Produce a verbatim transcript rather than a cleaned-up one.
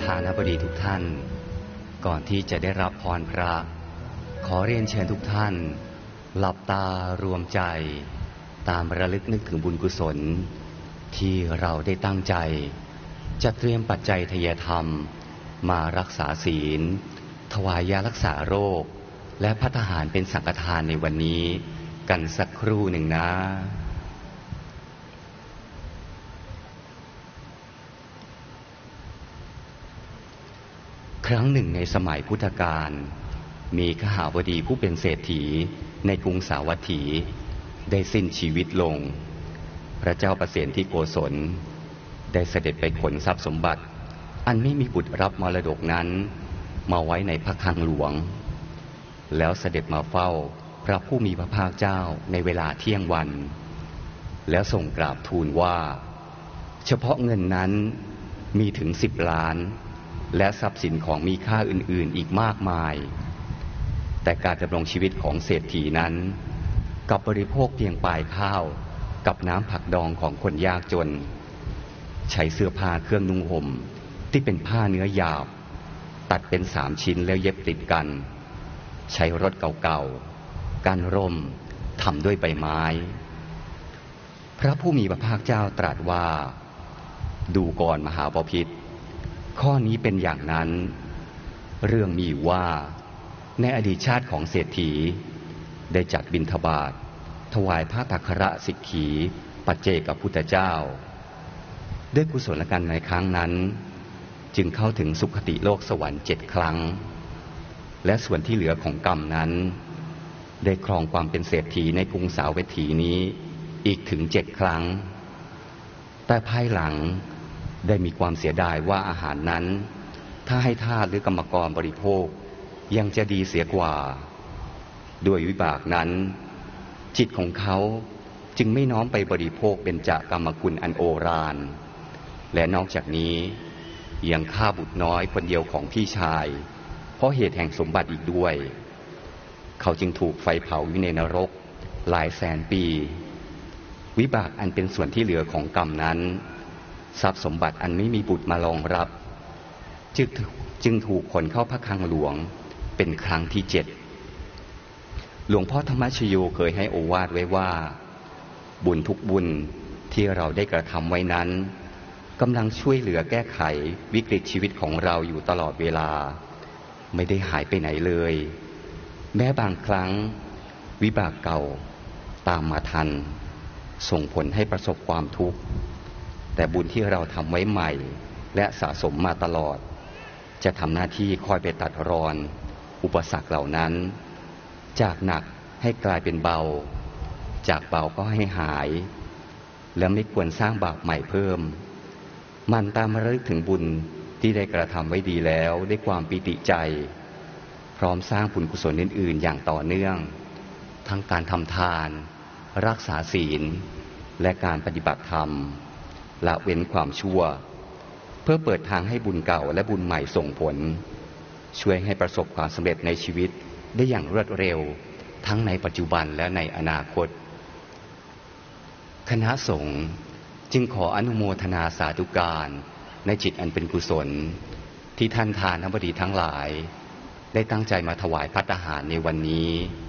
ทานบดีทุกท่านก่อนที่จะได้รับพรพระขอเรียนเชิญทุกท่านหลับตารวมใจตามระลึกนึกถึงบุญกุศลที่เราได้ตั้งใจจะเตรียมปัจจัยทายธรรมมารักษาศีลถวายยารักษาโรคและภัตตาหารเป็นสังฆทานในวันนี้กันสักครู่หนึ่งนะครั้งหนึ่งในสมัยพุทธกาลมีขหบดีผู้เป็นเศรษฐีในกรุงสาวัตถีได้สิ้นชีวิตลงพระเจ้าประเสนที่โกศลได้เสด็จไปขนทรัพย์สมบัติอันไม่มีบุตรรับมรดกนั้นมาไว้ในพระคลังหลวงแล้วเสด็จมาเฝ้าพระผู้มีพระภาคเจ้าในเวลาเที่ยงวันแล้วส่งกราบทูลว่าเฉพาะเงินนั้นมีถึงสิบล้านและทรัพย์สินของมีค่าอื่นๆอีกมากมายแต่การดำรงชีวิตของเศรษฐีนั้นกับบริโภคเพียงปลายข้าวกับน้ำผักดองของคนยากจนใช้เสื้อผ้าเครื่องนุ่งห่มที่เป็นผ้าเนื้อหยาบตัดเป็นสามชิ้นแล้วเย็บติดกันใช้รถเก่าๆกันร่มทำด้วยใบไม้พระผู้มีพระภาคเจ้าตรัสว่าดูก่อนมหาบพิตรข้อนี้เป็นอย่างนั้นเรื่องมีว่าในอดีตชาติของเศรษฐีได้จัดบิณฑบาตถวายพระตักขระสิกขีปัจเจกพุทธเจ้าด้วยกุศลกรรมในครั้งนั้นจึงเข้าถึงสุคติโลกสวรรค์เจ็ดครั้งและส่วนที่เหลือของกรรมนั้นได้ครองความเป็นเศรษฐีในกรุงสาวัตถีนี้อีกถึงเจ็ดครั้งแต่ภายหลังได้มีความเสียดายว่าอาหารนั้นถ้าให้ทาสหรือกรรมกรบริโภคยังจะดีเสียกว่าด้วยวิบากนั้นจิตของเขาจึงไม่น้อมไปบริโภคเบญจกรรมคุณอันโอฬารและนอกจากนี้ยังฆ่าบุตรน้อยคนเดียวของพี่ชายเพราะเหตุแห่งสมบัติอีกด้วยเขาจึงถูกไฟเผาอยู่ในนรกหลายแสนปีวิบากอันเป็นส่วนที่เหลือของกรรมนั้นทรัพย์สมบัติอันไม่มีบุตรมารองรับจึงจึงถูกขนเข้าพระคลังหลวงเป็นครั้งที่เจ็ดหลวงพ่อธรรมชโยเคยให้โอวาทไว้ว่าบุญทุกบุญที่เราได้กระทำไว้นั้นกำลังช่วยเหลือแก้ไขวิกฤตชีวิตของเราอยู่ตลอดเวลาไม่ได้หายไปไหนเลยแม้บางครั้งวิบากเก่าตามมาทันส่งผลให้ประสบความทุกข์แต่บุญที่เราทำไว้ใหม่และสะสมมาตลอดจะทำหน้าที่คอยไปตัดรอนอุปสรรคเหล่านั้นจากหนักให้กลายเป็นเบาจากเบาก็ให้หายและไม่ควรสร้างบาปใหม่เพิ่มมันตามระลึกถึงบุญที่ได้กระทำไว้ดีแล้วด้วยความปิติใจพร้อมสร้างบุญกุศลอื่นๆอย่างต่อเนื่องทั้งการทำทานรักษาศีลและการปฏิบัติธรรมละเว้นความชั่วเพื่อเปิดทางให้บุญเก่าและบุญใหม่ส่งผลช่วยให้ประสบความสำเร็จในชีวิตได้อย่างรวดเร็วทั้งในปัจจุบันและในอนาคตคณะสงฆ์จึงขออนุโมทนาสาธุการในจิตอันเป็นกุศลที่ท่านทานบดีทั้งหลายได้ตั้งใจมาถวายภัตตาหารในวันนี้